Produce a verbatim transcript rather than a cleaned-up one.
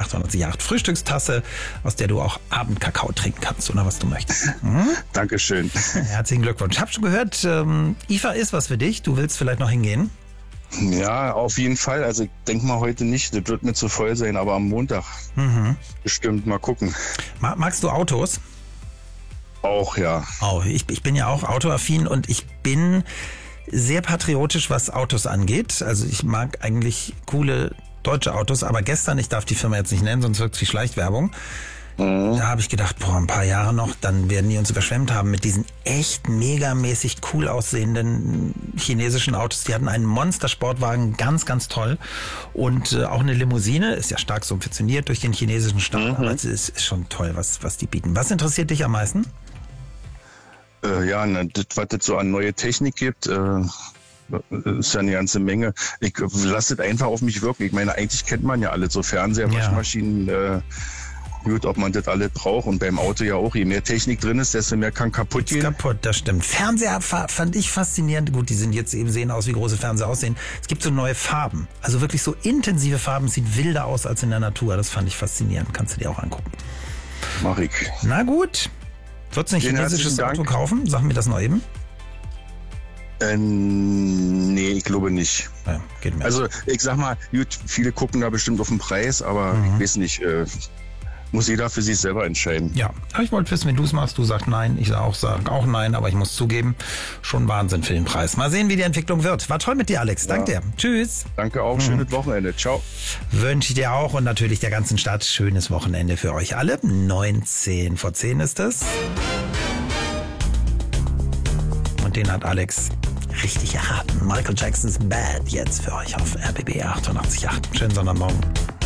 achtundachtzig Komma acht Frühstückstasse, aus der du auch Abendkakao trinken kannst oder was du möchtest. Mhm. Dankeschön. Herzlichen Glückwunsch. Ich habe schon gehört, ähm, I F A ist was für dich. Du willst vielleicht noch hingehen? Ja, auf jeden Fall. Also ich denke mal heute nicht, das wird mir zu voll sein, aber am Montag mhm. bestimmt mal gucken. Magst du Autos? Auch, ja. Oh, ich, ich bin ja auch autoaffin und ich bin sehr patriotisch, was Autos angeht. Also ich mag eigentlich coole deutsche Autos, aber gestern, ich darf die Firma jetzt nicht nennen, sonst wirkt es wie Schleichwerbung. Mhm. Da habe ich gedacht, boah, ein paar Jahre noch, dann werden die uns überschwemmt haben mit diesen echt megamäßig cool aussehenden chinesischen Autos. Die hatten einen Monster-Sportwagen, ganz, ganz toll. Und äh, auch eine Limousine, ist ja stark subventioniert durch den chinesischen Staat, mhm. aber es ist, ist schon toll, was, was die bieten. Was interessiert dich am meisten? Äh, ja, ne, das, was es so an neue Technik gibt, äh, ist ja eine ganze Menge. Ich lasse es einfach auf mich wirken. Ich meine, eigentlich kennt man ja alle so Fernseher, Ja. Waschmaschinen, äh, gut, ob man das alles braucht. Und beim Auto ja auch. Je mehr Technik drin ist, desto mehr kann kaputt Ist gehen. kaputt, das stimmt. Fernseher fa- fand ich faszinierend. Gut, die sind jetzt eben sehen aus, wie große Fernseher aussehen. Es gibt so neue Farben. Also wirklich so intensive Farben. Sieht wilder aus als in der Natur. Das fand ich faszinierend. Kannst du dir auch angucken. Mach ich. Na gut. Würdest du ein Vielen chinesisches herzlichen Auto Dank. kaufen? Sag mir das noch eben. Ähm, nee, ich glaube nicht. Ja, geht mir. Also ich sag mal, gut, viele gucken da bestimmt auf den Preis, aber Mhm. ich weiß nicht, äh, muss jeder für sich selber entscheiden. Ja, aber ich wollte wissen, wenn du es machst. Du sagst nein, ich auch sage auch nein, aber ich muss zugeben, schon Wahnsinn für den Preis. Mal sehen, wie die Entwicklung wird. War toll mit dir, Alex. Danke dir. Tschüss. Danke auch, schönes Wochenende. Ciao. Wünsche ich dir auch und natürlich der ganzen Stadt schönes Wochenende für euch alle. neunzehn vor zehn ist es. Und den hat Alex richtig erraten. Michael Jacksons Bad jetzt für euch auf R B B achtundachtzig Komma acht. Schönen Sonntagmorgen.